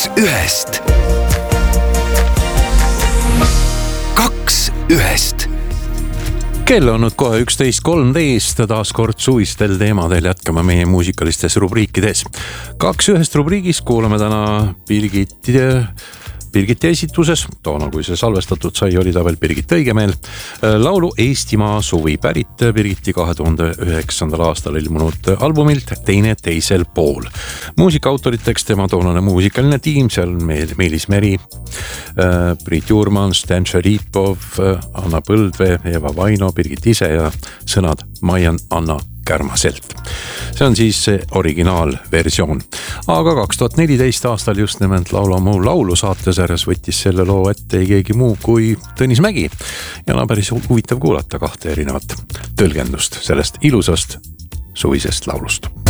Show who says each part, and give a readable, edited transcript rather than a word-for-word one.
Speaker 1: Kaks ühest. Kaks ühest.
Speaker 2: Kell on nüüd kohe 11.13, taas kord suvistel teemadel jätkame meie muusikalistes rubriikides. Kaks ühest rubriigis kuulame täna Birgiti esituses, toona kui see salvestatud sai, oli ta veel Birgit Õigemeel, laulu Eestimaa suvi pärit Birgiti 2009. aastal ilmunud albumilt Teine teisel pool. Muusikaautoriteks tema toonane muusikaline tiim, seal on Meelis Meri, Priit Juurman, Stan Šeripov, Anna Põldvee, Eva Vaino, Birgit ise ja sõnad Maian Anna Kärmaselt. See on siis see originaalversioon. Aga 2014 aastal just nimelt Laulamu laulu saatesarjas võttis selle loo ette ei keegi muu kui Tõnis Mägi. Ja on päris huvitav kuulata kahte erinevat tõlgendust sellest ilusast suvisest laulust.